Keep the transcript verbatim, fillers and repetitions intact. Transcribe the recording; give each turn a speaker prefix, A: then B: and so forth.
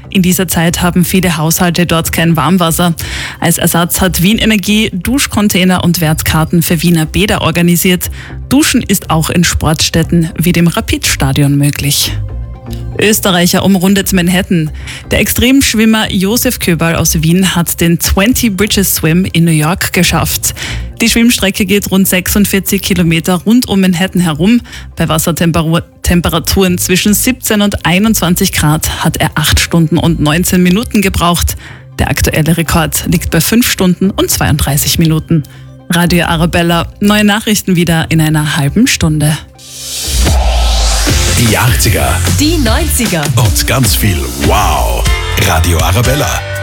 A: In dieser Zeit haben viele Haushalte dort kein Warmwasser. Als Ersatz hat Wien Energie Duschcontainer und Wertkarten für Wiener Bäder organisiert. Duschen ist auch in Sportstätten wie dem Rapid-Stadion möglich. Österreicher umrundet Manhattan. Der Extremschwimmer Josef Köberl aus Wien hat den zwanzig Bridges Swim in New York geschafft. Die Schwimmstrecke geht rund sechsundvierzig Kilometer rund um Manhattan herum. Bei Wassertemperaturen zwischen siebzehn und einundzwanzig Grad hat er acht Stunden und neunzehn Minuten gebraucht. Der aktuelle Rekord liegt bei fünf Stunden und zweiunddreißig Minuten. Radio Arabella, neue Nachrichten wieder in einer halben Stunde.
B: Die achtziger,
C: die neunziger
B: und ganz viel Wow. Radio Arabella.